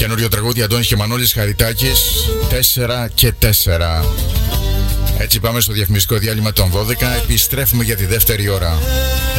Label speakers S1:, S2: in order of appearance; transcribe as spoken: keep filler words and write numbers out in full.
S1: Καινούριο τραγούδι Αντώνης και Μανώλης Χαριτάκης, τέσσερα και τέσσερα. Έτσι πάμε στο διαφημιστικό διάλειμμα των δώδεκα. Επιστρέφουμε για τη δεύτερη ώρα.